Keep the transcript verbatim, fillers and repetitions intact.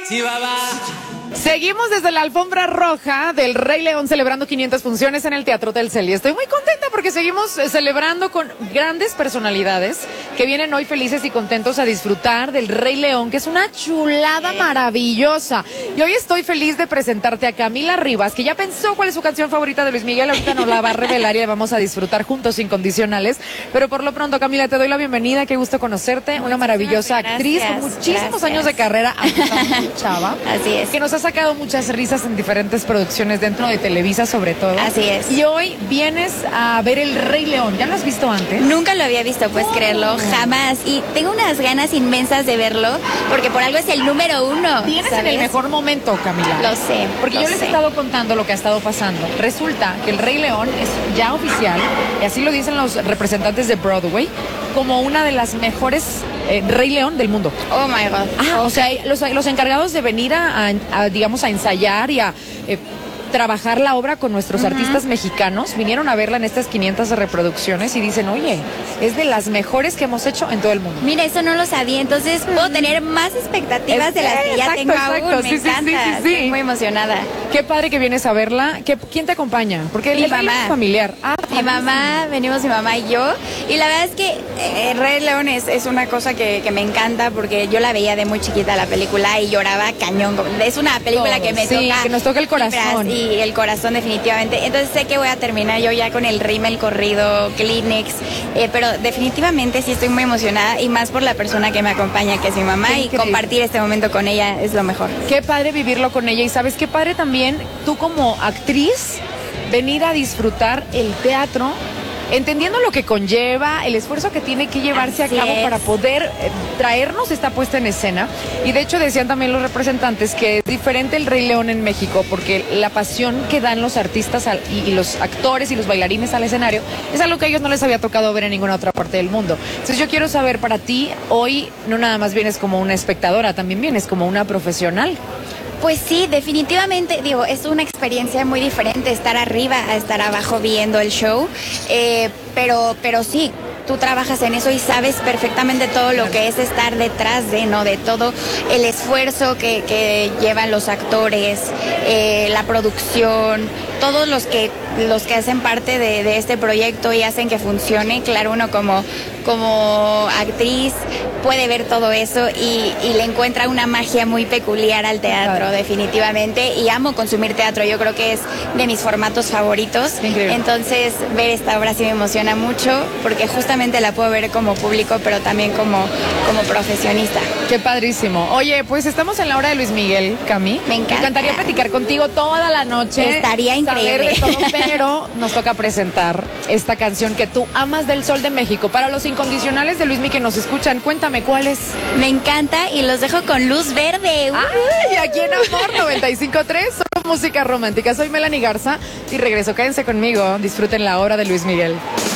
Sí, baba. Seguimos desde la alfombra roja del Rey León celebrando quinientas funciones en el Teatro Telcel y estoy muy contenta porque seguimos celebrando con grandes personalidades que vienen hoy felices y contentos a disfrutar del Rey León, que es una chulada maravillosa. Y hoy estoy feliz de presentarte a Camila Rivas, que ya pensó cuál es su canción favorita de Luis Miguel. Ahorita nos la va a revelar y la vamos a disfrutar juntos incondicionales. Pero por lo pronto, Camila, te doy la bienvenida. Qué gusto conocerte. Una maravillosa actriz con muchísimos gracias. años de carrera, aunque estás muy chava. Así es. Que nos ha sacado muchas risas en diferentes producciones dentro de Televisa, sobre todo. Así es. Y hoy vienes a ver El Rey León. ¿Ya lo has visto antes? Nunca lo había visto, puedes Oh. creerlo, jamás. Y tengo unas ganas inmensas de verlo, porque por algo es el número uno. Vienes ¿sabes? en el mejor momento, Camila. Lo sé. Porque lo yo les sé. he estado contando lo que ha estado pasando. Resulta que El Rey León es ya oficial, y así lo dicen los representantes de Broadway, como una de las mejores eh, Rey León del mundo. Oh my God. Ah, o sea, los, los encargados de venir a, a- a, digamos, a ensayar y a eh, trabajar la obra con nuestros artistas mexicanos, vinieron a verla en estas quinientas reproducciones y dicen, oye, es de las mejores que hemos hecho en todo el mundo. Mira, eso no lo sabía, entonces puedo tener más expectativas Es- de las que ya exacto, tengo exacto. aún. Me Sí, sí, sí, encanta. sí, sí. Estoy muy emocionada. Qué padre que vienes a verla. ¿Qué, ¿Quién te acompaña? Porque Mi el Rey León mamá. es familiar. Ah, Mi mamá, venimos mi mamá y yo. Y la verdad es que eh, Rey León es, es una cosa que, que me encanta porque yo la veía de muy chiquita la película y lloraba cañón. Es una película Todos, que me sí, toca. que nos toca el corazón. fibras Y el corazón definitivamente. Entonces sé que voy a terminar yo ya con el rímel corrido, Kleenex. Eh, pero definitivamente sí estoy muy emocionada y más por la persona que me acompaña, que es mi mamá. Qué Y increíble. compartir este momento con ella es lo mejor. Qué padre vivirlo con ella. Y sabes qué padre también, tú como actriz, venir a disfrutar el teatro, entendiendo lo que conlleva, el esfuerzo que tiene que llevarse Así a cabo es. para poder eh, traernos esta puesta en escena. Y de hecho decían también los representantes que es diferente el Rey León en México, porque la pasión que dan los artistas al- y, y los actores y los bailarines al escenario es algo que a ellos no les había tocado ver en ninguna otra parte del mundo. Entonces yo quiero saber, para ti, hoy no nada más vienes como una espectadora, también vienes como una profesional. Pues sí, definitivamente, digo, es una experiencia muy diferente estar arriba a estar abajo viendo el show, eh, pero, pero sí, tú trabajas en eso y sabes perfectamente todo lo que es estar detrás de, ¿no? De todo el esfuerzo que, que llevan los actores, eh, la producción, todos los que los que hacen parte de, de este proyecto y hacen que funcione. Claro, uno como, como actriz puede ver todo eso y, y le encuentra una magia muy peculiar al teatro, Claro. definitivamente. Y amo consumir teatro, yo creo que es de mis formatos favoritos. Increíble. Entonces, ver esta obra sí me emociona mucho porque justamente la puedo ver como público, pero también como, como profesionista. Qué padrísimo. Oye, pues estamos en la hora de Luis Miguel, Cami. Me encanta. encantaría platicar contigo toda la noche. Estaría increíble. Saber de todo, pero nos toca presentar esta canción que tú amas del Sol de México. Para los incondicionales de Luis Miguel que nos escuchan, cuéntame cuál es. Me encanta y los dejo con luz verde. Uh. Ay, aquí en Amor noventa y cinco punto tres, solo música romántica. Soy Melanie Garza y regreso. Quédense conmigo. Disfruten la hora de Luis Miguel.